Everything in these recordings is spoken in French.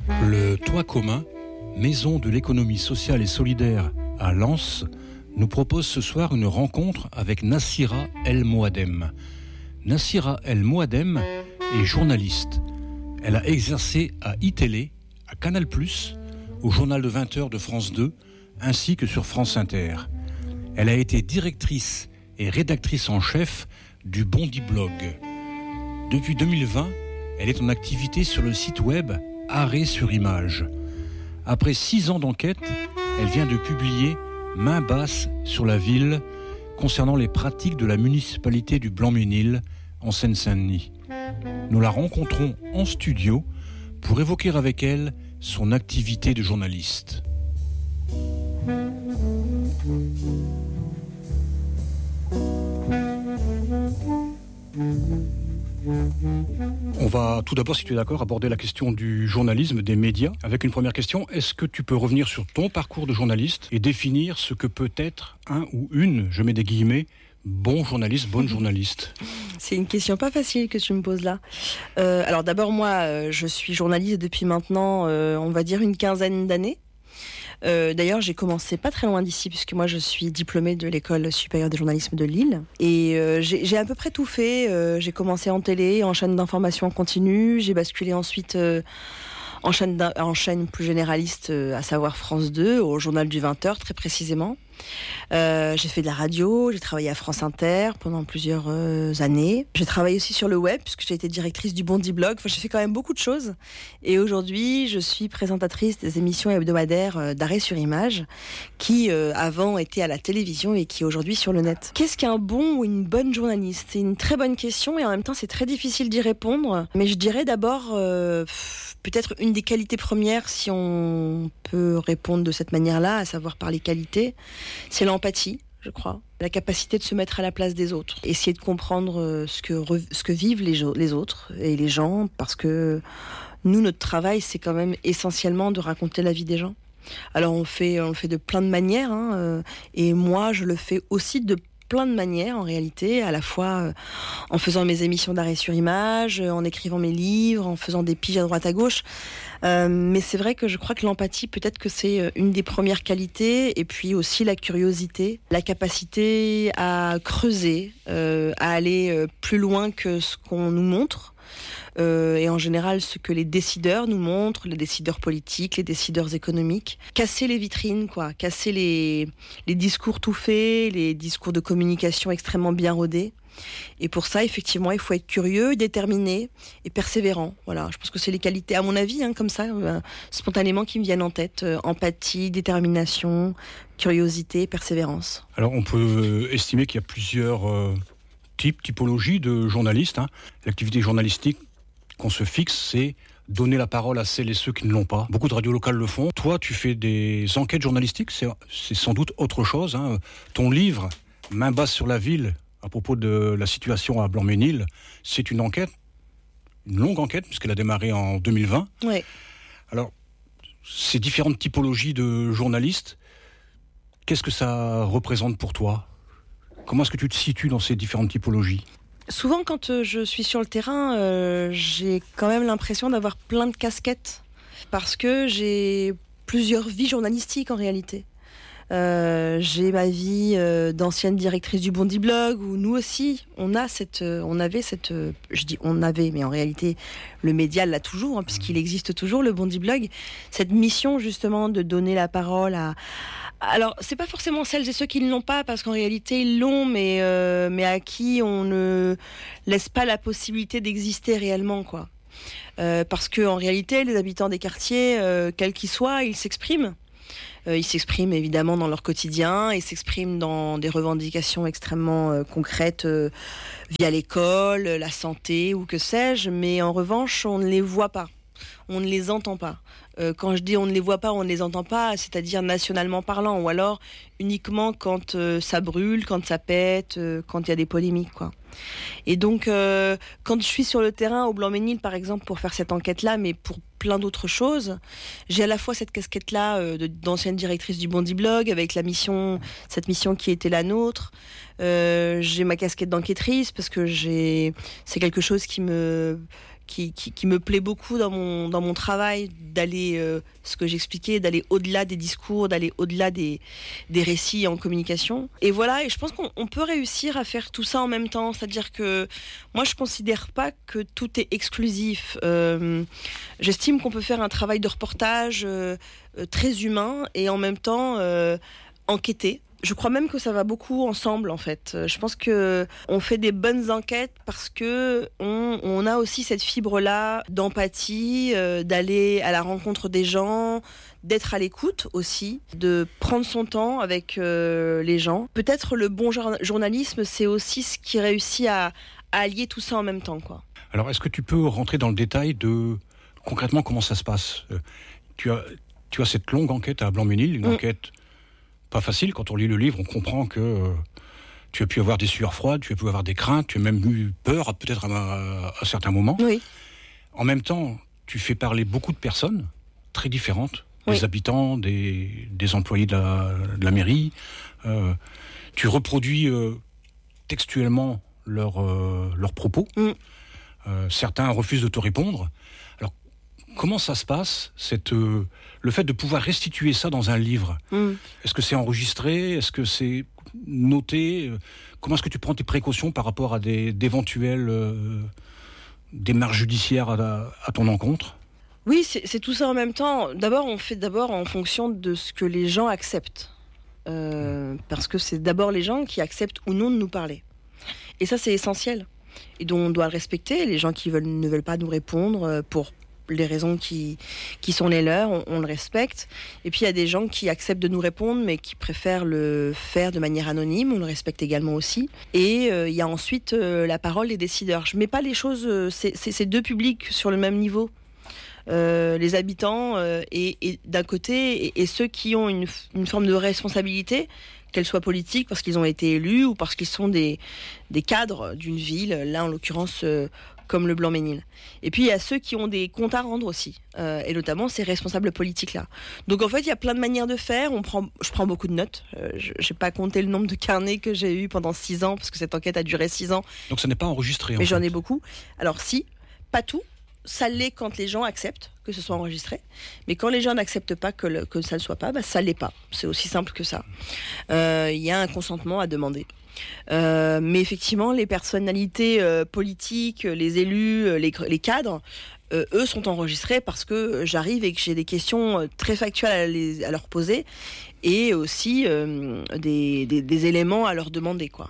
Le Toit commun, maison de l'économie sociale et solidaire à Lens, nous propose ce soir une rencontre avec Nassira El Moadem. Nassira El Moadem est journaliste. Elle a exercé à iTélé, à Canal+, au journal de 20h de France 2, ainsi que sur France Inter. Elle a été directrice et rédactrice en chef du Bondi Blog. Depuis 2020, elle est en activité sur le site web Arrêt sur Image. Après 6 ans d'enquête, elle vient de publier Main basse sur la ville concernant les pratiques de la municipalité du Blanc-Ménil en Seine-Saint-Denis. Nous la rencontrons en studio pour évoquer avec elle son activité de journaliste. On va tout d'abord, si tu es d'accord, aborder la question du journalisme, des médias, avec une première question. Est-ce que tu peux revenir sur ton parcours de journaliste et définir ce que peut être un ou une, je mets des guillemets, bon journaliste, bonne journaliste? C'est une question pas facile que tu me poses là. Alors d'abord, moi, je suis journaliste depuis maintenant, on va dire une quinzaine d'années. D'ailleurs, j'ai commencé pas très loin d'ici, puisque moi je suis diplômée de l'école supérieure de journalisme de Lille. Et j'ai à peu près tout fait. J'ai commencé en télé, en chaîne d'information en continu. J'ai basculé ensuite en chaîne plus généraliste, à savoir France 2, au journal du 20h très précisément. J'ai fait de la radio, j'ai travaillé à France Inter pendant plusieurs années. J'ai travaillé aussi sur le web puisque j'ai été directrice du Bondi Blog. Enfin, j'ai fait quand même beaucoup de choses. Et aujourd'hui, je suis présentatrice des émissions hebdomadaires d'Arrêt sur Image qui avant étaient à la télévision et qui aujourd'hui sur le net. Qu'est-ce qu'un bon ou une bonne journaliste? C'est une très bonne question et en même temps c'est très difficile d'y répondre. Mais je dirais d'abord peut-être une des qualités premières, si on peut répondre de cette manière-là, à savoir par les qualités, c'est l'empathie, je crois. La capacité de se mettre à la place des autres. Essayer de comprendre ce que vivent les autres et les gens, parce que nous, notre travail, c'est quand même essentiellement de raconter la vie des gens. Alors on le fait de plein de manières, et moi, je le fais aussi de plein de manières en réalité, à la fois en faisant mes émissions d'Arrêt sur Image, en écrivant mes livres, en faisant des piges à droite à gauche. Mais c'est vrai que je crois que l'empathie, peut-être que c'est une des premières qualités, et puis aussi la curiosité, la capacité à creuser, à aller plus loin que ce qu'on nous montre. Et en général ce que les décideurs nous montrent, les décideurs politiques, les décideurs économiques. Casser les vitrines, quoi, casser les discours tout faits, les discours de communication extrêmement bien rodés. Et pour ça, effectivement, il faut être curieux, déterminé et persévérant. Voilà, je pense que c'est les qualités, à mon avis, comme ça, spontanément, qui me viennent en tête. Empathie, détermination, curiosité, persévérance. Alors, on peut estimer qu'il y a plusieurs typologies de journalistes. L'activité journalistique qu'on se fixe, c'est donner la parole à celles et ceux qui ne l'ont pas. Beaucoup de radios locales le font. Toi, tu fais des enquêtes journalistiques, c'est sans doute autre chose. Ton livre, Main basse sur la ville, à propos de la situation à Blanc-Ménil, c'est une enquête, une longue enquête, puisqu'elle a démarré en 2020. Ouais. Alors, ces différentes typologies de journalistes, qu'est-ce que ça représente pour toi ? Comment est-ce que tu te situes dans ces différentes typologies ? Souvent, quand je suis sur le terrain, j'ai quand même l'impression d'avoir plein de casquettes, parce que j'ai plusieurs vies journalistiques en réalité. J'ai ma vie d'ancienne directrice du Bondi Blog, où nous aussi, on avait cette, je dis on avait, mais en réalité, le média l'a toujours, puisqu'il existe toujours, le Bondi Blog, cette mission justement de donner la parole à... Alors, c'est pas forcément celles et ceux qui ne l'ont pas, parce qu'en réalité, ils l'ont, mais à qui on ne laisse pas la possibilité d'exister réellement, quoi. Parce que en réalité, les habitants des quartiers, quels qu'ils soient, ils s'expriment. Ils s'expriment évidemment dans leur quotidien, ils s'expriment dans des revendications extrêmement concrètes via l'école, la santé ou que sais-je, mais en revanche, on ne les voit pas, on ne les entend pas. Quand je dis on ne les voit pas, on ne les entend pas, c'est-à-dire nationalement parlant, ou alors uniquement quand ça brûle, quand ça pète, quand il y a des polémiques, quoi. Et donc, quand je suis sur le terrain au Blanc-Ménil, par exemple, pour faire cette enquête-là, mais pour plein d'autres choses, j'ai à la fois cette casquette-là d'ancienne directrice du Bondi Blog, avec cette mission qui était la nôtre. J'ai ma casquette d'enquêtrice, parce que c'est quelque chose qui me qui me plaît beaucoup dans mon travail, d'aller, ce que j'expliquais, d'aller au-delà des discours, d'aller au-delà des récits en communication. Et voilà, et je pense qu'on peut réussir à faire tout ça en même temps. C'est-à-dire que moi, je considère pas que tout est exclusif. J'estime qu'on peut faire un travail de reportage très humain et en même temps enquêter. Je crois même que ça va beaucoup ensemble, en fait. Je pense que on fait des bonnes enquêtes parce que on a aussi cette fibre-là d'empathie, d'aller à la rencontre des gens, d'être à l'écoute aussi, de prendre son temps avec les gens. Peut-être le bon journalisme, c'est aussi ce qui réussit à allier tout ça en même temps, quoi. Alors, est-ce que tu peux rentrer dans le détail de concrètement comment ça se passe ? Tu as cette longue enquête à Blanc-Ménil, une enquête pas facile. Quand on lit le livre, on comprend que tu as pu avoir des sueurs froides, tu as pu avoir des craintes, tu as même eu peur peut-être à certains moments. Oui. En même temps, tu fais parler beaucoup de personnes très différentes, des habitants, des employés de la mairie. Tu reproduis textuellement leurs propos. Certains refusent de te répondre. Alors, comment ça se passe, le fait de pouvoir restituer ça dans un livre? Est-ce que c'est enregistré? Est-ce que c'est noté? Comment est-ce que tu prends tes précautions par rapport à d'éventuelles démarches judiciaires à ton encontre? Oui, c'est tout ça en même temps. D'abord, on fait en fonction de ce que les gens acceptent. Parce que c'est d'abord les gens qui acceptent ou non de nous parler. Et ça, c'est essentiel. Et donc, on doit le respecter. Les gens qui ne veulent pas nous répondre pour les raisons qui sont les leurs, on le respecte. Et puis il y a des gens qui acceptent de nous répondre mais qui préfèrent le faire de manière anonyme, on le respecte également aussi. Et il y a ensuite la parole des décideurs. Je mets pas les choses, c'est deux publics sur le même niveau. Les habitants et d'un côté et ceux qui ont une forme de responsabilité, qu'elle soit politique parce qu'ils ont été élus ou parce qu'ils sont des cadres d'une ville, là en l'occurrence comme le Blanc-Ménil. Et puis il y a ceux qui ont des comptes à rendre aussi, et notamment ces responsables politiques-là. Donc en fait, il y a plein de manières de faire. Je prends beaucoup de notes. Je n'ai pas compté le nombre de carnets que j'ai eu pendant 6 ans, parce que cette enquête a duré 6 ans. Donc ça n'est pas enregistré. Mais j'en ai beaucoup. Alors si, pas tout. Ça l'est quand les gens acceptent que ce soit enregistré. Mais quand les gens n'acceptent pas que ça ne soit pas, ça ne l'est pas. C'est aussi simple que ça. Il y a un consentement à demander. Mais effectivement, les personnalités politiques, les élus, les cadres, eux sont enregistrés parce que j'arrive et que j'ai des questions très factuelles à leur poser et aussi des éléments à leur demander, quoi.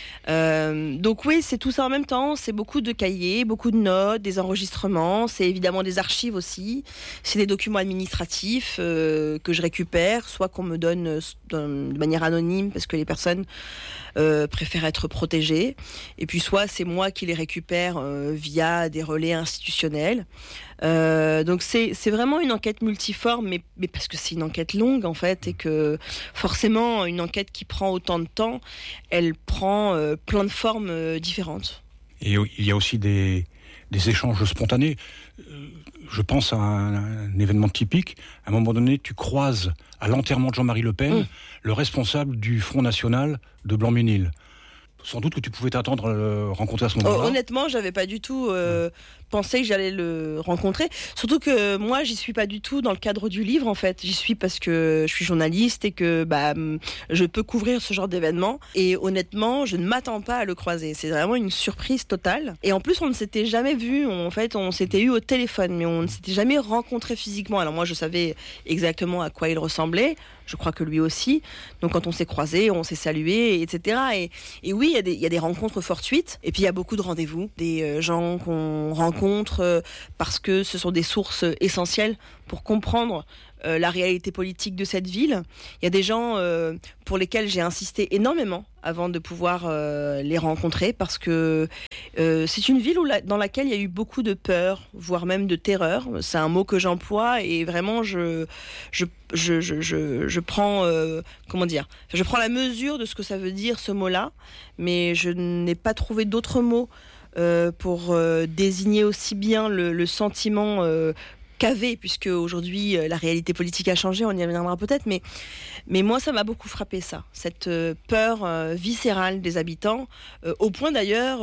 Donc oui, c'est tout ça en même temps. C'est beaucoup de cahiers, beaucoup de notes, des enregistrements. C'est évidemment des archives aussi. C'est des documents administratifs que je récupère, soit qu'on me donne de manière anonyme parce que les personnes préfèrent être protégées. Et puis soit c'est moi qui les récupère via des relais institutionnels. Donc c'est vraiment une enquête multiforme, mais parce que c'est une enquête longue en fait, et que forcément une enquête qui prend autant de temps, elle prend plein de formes différentes. Et il y a aussi des échanges spontanés. Je pense à un événement typique. À un moment donné, tu croises à l'enterrement de Jean-Marie Le Pen le responsable du Front National de Blanc-Ménil. Sans doute que tu pouvais t'attendre à le rencontrer à ce moment-là. Honnêtement, j'avais pas du tout pensé que j'allais le rencontrer. Surtout que moi, j'y suis pas du tout dans le cadre du livre, en fait. J'y suis parce que je suis journaliste et que je peux couvrir ce genre d'événement. Et honnêtement, je ne m'attends pas à le croiser. C'est vraiment une surprise totale. Et en plus, on ne s'était jamais vu. En fait, on s'était eu au téléphone, mais on ne s'était jamais rencontré physiquement. Alors moi, je savais exactement à quoi il ressemblait. Je crois que lui aussi. Donc quand on s'est croisés, on s'est salués, etc. Et oui, il y a des rencontres fortuites. Et puis il y a beaucoup de rendez-vous, des gens qu'on rencontre parce que ce sont des sources essentielles pour comprendre la réalité politique de cette ville. Il y a des gens pour lesquels j'ai insisté énormément avant de pouvoir les rencontrer, parce que c'est une ville dans laquelle il y a eu beaucoup de peur, voire même de terreur. C'est un mot que j'emploie et vraiment je prends je prends la mesure de ce que ça veut dire, ce mot-là, mais je n'ai pas trouvé d'autres mots pour désigner aussi bien le sentiment qu'avait, puisque aujourd'hui la réalité politique a changé, on y reviendra peut-être, mais moi ça m'a beaucoup frappé ça, cette peur viscérale des habitants, au point d'ailleurs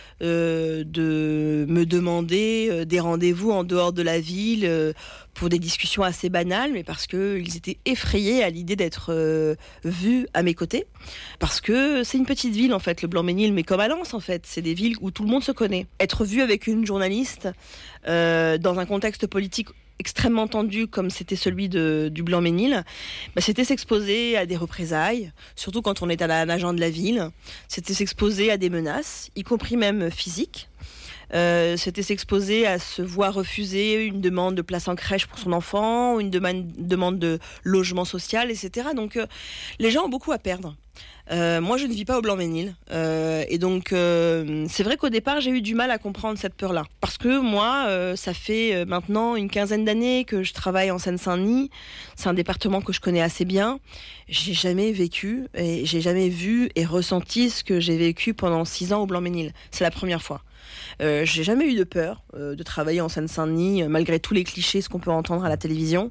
de me demander des rendez-vous en dehors de la ville pour des discussions assez banales, mais parce qu'ils étaient effrayés à l'idée d'être vus à mes côtés, parce que c'est une petite ville en fait, le Blanc-Ménil, mais comme à Lens en fait, c'est des villes où tout le monde se connaît. Être vu avec une journaliste dans un contexte politique extrêmement tendu comme c'était celui du Blanc-Ménil, c'était s'exposer à des représailles, surtout quand on est un agent de la ville, c'était s'exposer à des menaces, y compris même physiques. C'était s'exposer à se voir refuser une demande de place en crèche pour son enfant, une demande de logement social, etc. Donc les gens ont beaucoup à perdre. Moi je ne vis pas au Blanc-Ménil et donc c'est vrai qu'au départ j'ai eu du mal à comprendre cette peur-là, parce que moi ça fait maintenant une quinzaine d'années que je travaille en Seine-Saint-Denis, c'est un département que je connais assez bien. J'ai jamais vécu et j'ai jamais vu et ressenti ce que j'ai vécu pendant 6 ans au Blanc-Ménil, c'est la première fois. J'ai jamais eu de peur de travailler en Seine-Saint-Denis, malgré tous les clichés, ce qu'on peut entendre à la télévision.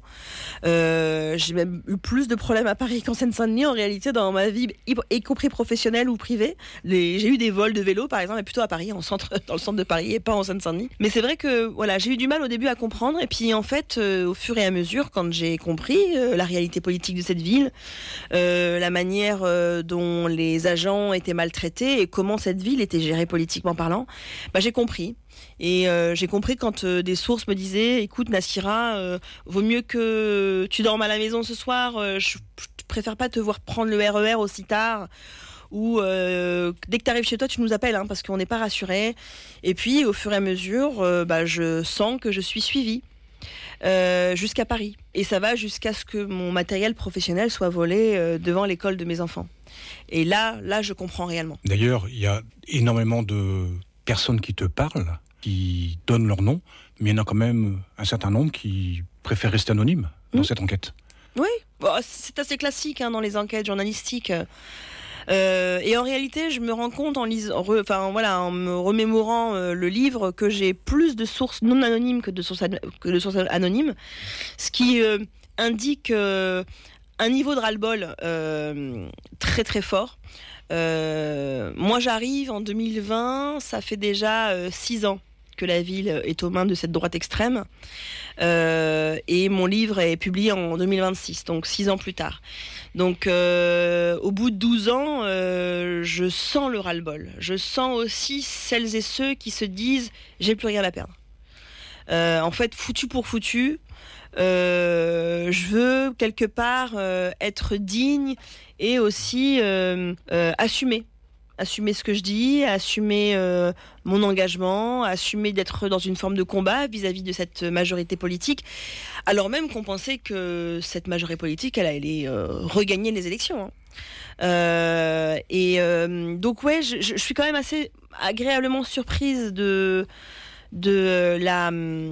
J'ai même eu plus de problèmes à Paris qu'en Seine-Saint-Denis, en réalité, dans ma vie, y compris professionnelle ou privée. J'ai eu des vols de vélo, par exemple, mais plutôt à Paris, dans le centre de Paris, et pas en Seine-Saint-Denis. Mais c'est vrai que voilà, j'ai eu du mal au début à comprendre, et puis en fait, au fur et à mesure, quand j'ai compris la réalité politique de cette ville, la manière dont les agents étaient maltraités et comment cette ville était gérée politiquement parlant, j'ai compris. Et j'ai compris quand des sources me disaient: écoute Nassira, vaut mieux que tu dormes à la maison ce soir, je préfère pas te voir prendre le RER aussi tard, ou dès que tu arrives chez toi tu nous appelles, parce qu'on n'est pas rassurés. Et puis au fur et à mesure je sens que je suis suivie jusqu'à Paris, et ça va jusqu'à ce que mon matériel professionnel soit volé devant l'école de mes enfants. Et là je comprends réellement. D'ailleurs, il y a énormément de personnes qui te parlent, qui donnent leur nom, mais il y en a quand même un certain nombre qui préfèrent rester anonymes dans cette enquête. Oui, c'est assez classique dans les enquêtes journalistiques. Et en réalité, je me rends compte en me remémorant le livre, que j'ai plus de sources non anonymes que de sources anonymes, ce qui indique un niveau de ras-le-bol très très fort. Moi j'arrive en 2020, ça fait déjà 6 ans que la ville est aux mains de cette droite extrême, et mon livre est publié en 2026, donc 6 ans plus tard. Donc au bout de 12 ans, je sens le ras-le-bol. Je sens aussi celles et ceux qui se disent: j'ai plus rien à perdre. En fait, foutu pour foutu, je veux quelque part être digne, et aussi assumer ce que je dis, assumer mon engagement, assumer d'être dans une forme de combat vis-à-vis de cette majorité politique, alors même qu'on pensait que cette majorité politique, elle allait regagner les élections. Donc ouais, je suis quand même assez agréablement surprise de la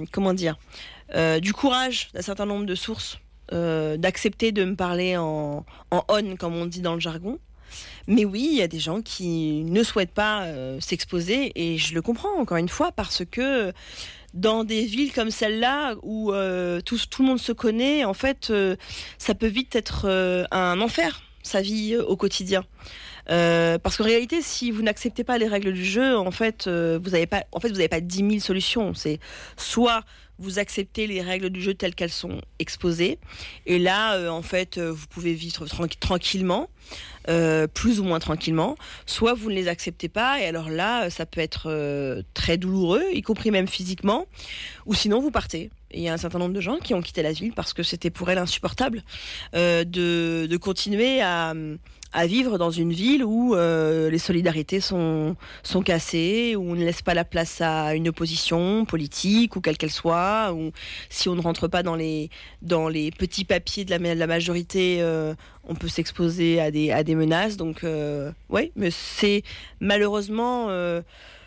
du courage d'un certain nombre de sources, d'accepter de me parler en on, comme on dit dans le jargon. Mais oui, il y a des gens qui ne souhaitent pas s'exposer, et je le comprends encore une fois, parce que dans des villes comme celle-là où tout le monde se connaît, en fait, ça peut vite être un enfer, sa vie au quotidien. Parce qu'en réalité, si vous n'acceptez pas les règles du jeu, vous n'avez pas 10 000 solutions. C'est soit vous acceptez les règles du jeu telles qu'elles sont exposées, et là, vous pouvez vivre tranquillement, plus ou moins tranquillement, soit vous ne les acceptez pas, et alors là, ça peut être très douloureux, y compris même physiquement, ou sinon vous partez. Et il y a un certain nombre de gens qui ont quitté la ville parce que c'était pour elles insupportable de continuer à vivre dans une ville où les solidarités sont cassées, où on ne laisse pas la place à une opposition politique, ou quelle qu'elle soit, ou si on ne rentre pas dans les petits papiers de la majorité, on peut s'exposer à des menaces. Donc ouais, mais c'est malheureusement